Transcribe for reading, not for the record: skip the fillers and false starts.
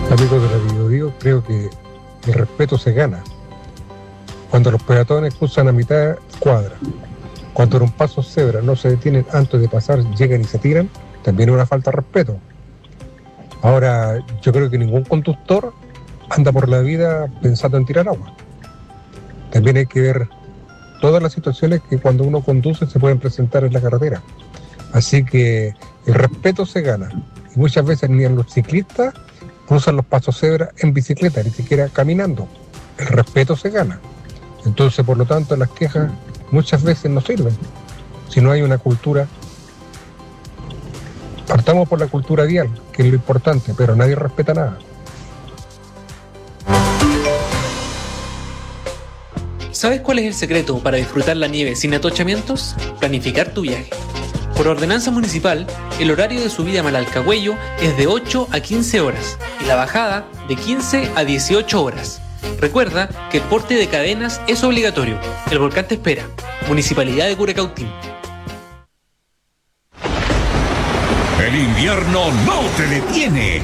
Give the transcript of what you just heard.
Amigos de la Biobío, creo que el respeto se gana cuando los peatones cruzan a mitad cuadra, cuando en un paso cebra no se detienen antes de pasar, llegan y se tiran, también es una falta de respeto. Ahora, yo creo que ningún conductor anda por la vida pensando en tirar agua. También hay que ver todas las situaciones que cuando uno conduce se pueden presentar en la carretera. Así que el respeto se gana. Y muchas veces ni los ciclistas cruzan los pasos cebra en bicicleta, ni siquiera caminando. El respeto se gana. Entonces, por lo tanto, las quejas muchas veces no sirven. Si no hay una cultura, partamos por la cultura vial, que es lo importante, pero nadie respeta nada. ¿Sabes cuál es el secreto para disfrutar la nieve sin atochamientos? Planificar tu viaje. Por ordenanza municipal, el horario de subida a Malalcahuello es de 8 a 15 horas y la bajada de 15 a 18 horas. Recuerda que el porte de cadenas es obligatorio. El volcán te espera. Municipalidad de Curacautín. El invierno no te detiene.